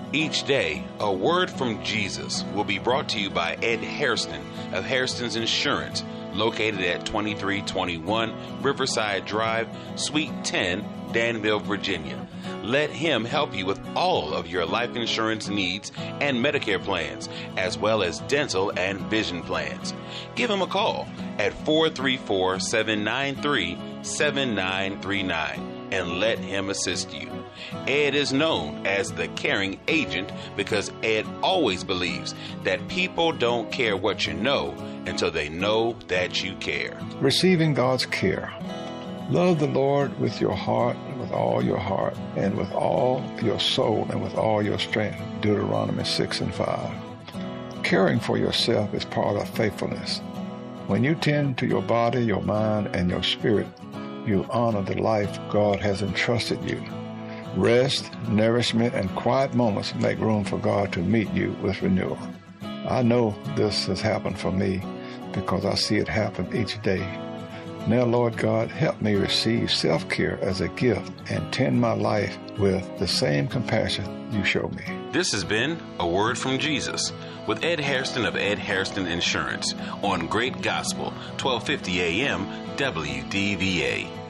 Each day, a word from Jesus will be brought to you by Ed Hairston of Hairston's Insurance, located at 2321 Riverside Drive, Suite 10, Danville, Virginia. Let him help you with all of your life insurance needs and Medicare plans, as well as dental and vision plans. Give him a call at 434-793-7939 and let him assist you. Ed is known as the caring agent because Ed always believes that people don't care what you know until they know that you care. Receiving God's care. Love the Lord with your heart, and with all your heart, and with all your soul, and with all your strength. Deuteronomy 6:5. Caring for yourself is part of faithfulness. When you tend to your body, your mind, and your spirit, you honor the life God has entrusted you. Rest, nourishment, and quiet moments make room for God to meet you with renewal. I know this has happened for me because I see it happen each day. Now, Lord God, help me receive self-care as a gift and tend my life with the same compassion you show me. This has been A Word from Jesus with Ed Hairston of Ed Hairston Insurance on Great Gospel, 1250 AM, WDVA.